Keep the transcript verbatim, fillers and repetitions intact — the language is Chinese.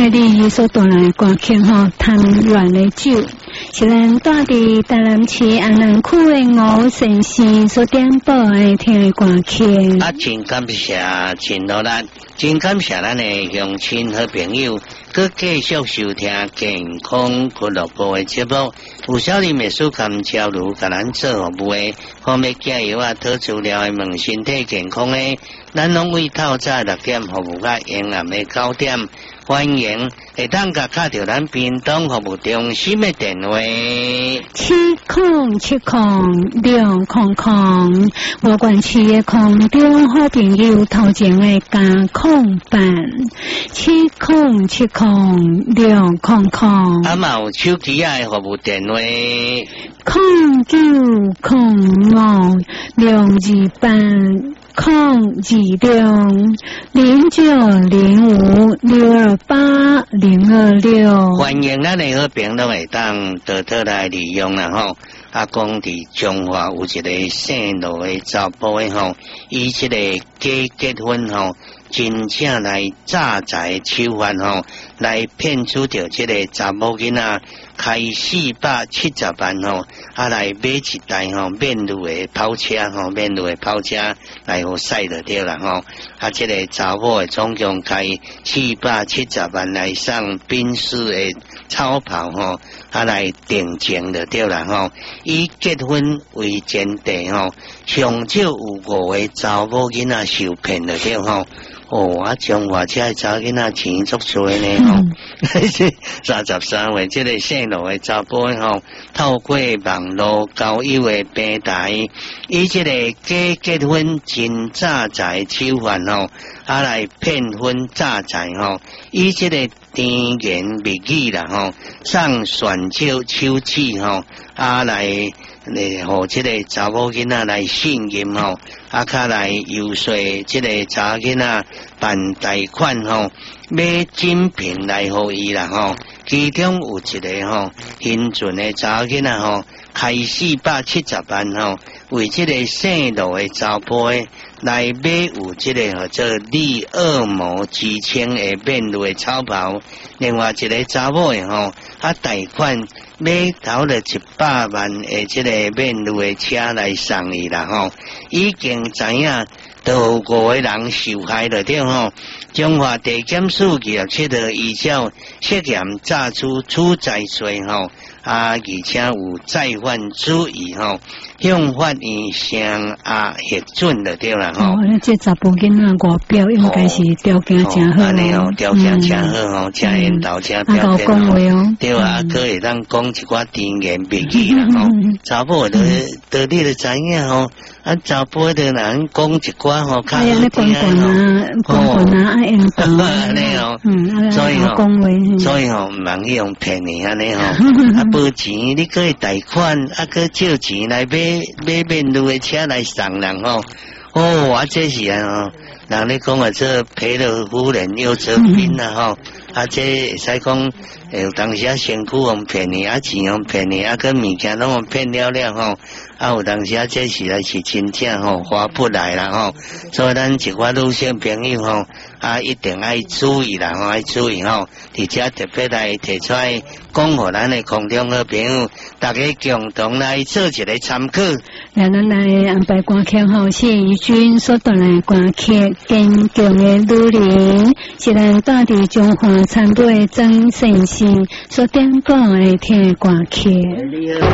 为你所带来歌曲吼，贪恋的酒，是咱住伫台南市安南区的吴先生所点播的听的歌曲。 啊，真感谢，真努力，真感谢咱的乡亲和朋友，佮继续收听健康俱乐部的节目。有少年美术感交流，甲咱做服务的，方面加油啊，讨资料的问身体健康的，咱拢为透早六点服务到夜暗的九点。欢迎会当甲卡着咱屏东服务中心的电话七空七空六空空，无关区的空中好朋友头前的加空版七空七空六空空， 啊嘛有手机啊的服务电话空九空五六二八。空二六零九零五六二八零二六， 欢迎咱的好朋友会当多多来利用啦吼。啊，讲伫中华有一个姓罗的查甫的吼，伊即个假结婚吼，真正来诈财手法吼，来骗取着即个查某囡仔，开四百七十万吼，啊来买一台吼免路的跑车吼，免路的跑车来互驶就对啦吼。啊，即个查某的总共开四百七十万来送宾士的超跑吼，啊来定情就对啦吼。以结婚为前提吼，上少有五个查某囡仔受骗就对吼。哦，啊，中华这查囡仔钱足多呢吼，三十三岁这个姓罗的查甫吼，透过网络交友的平台，以这个假结婚真诈财手法吼，啊来骗婚诈财吼，以这个甜言蜜语啦吼，送选手手指吼，啊来来互这个查某囡仔来信任吼，啊卡来游说这个查囡仔办贷款吼，买精品来互伊啦吼，其中有一个吼，新俊的查囡仔吼，开四百七十万吼，为这个姓罗的查甫的来买有这个叫做利恶魔之称的免路的超跑，另外一个查某的吼，啊贷款买投了一百万的这个免路的车来送伊啦吼，已经知影都五个人受害了对吼。中华地检署二十七号依照涉嫌诈取处财罪吼，啊而且有再犯主义吼，向法院上压核准就对啦吼。 哦，这查甫囡仔外表应该是条件真好， 安尼哦，条件真好吼，真缘投真标准哦。对啊，可会当讲一寡甜言蜜语啦吼。查某都都你都知影吼，啊查甫的人讲一寡吼，较好听啊， 哦，啊缘投安尼哦，所以吼，所以吼唔通去用骗你安尼吼，啊无钱你可以贷款，啊可借钱来买买免路的车来送人吼。哦，啊这是啊，人咧讲啊，这赔了夫人又折兵啦吼，啊这会使讲，有当时啊身躯用骗你，啊钱用骗你，啊个物件拢用骗了了吼，啊有当时啊这是来是真正吼划不来啦吼，所以咱一寡女性朋友吼，啊一定爱注意啦吼，爱注意吼，而且特别来提出来讲互咱的空中好朋友，大家共同来做一个参考。 来，咱来安排歌曲吼，谢怡君所带来歌曲《坚强的女人》，是咱住伫中华产队曾先生所点播的听歌曲。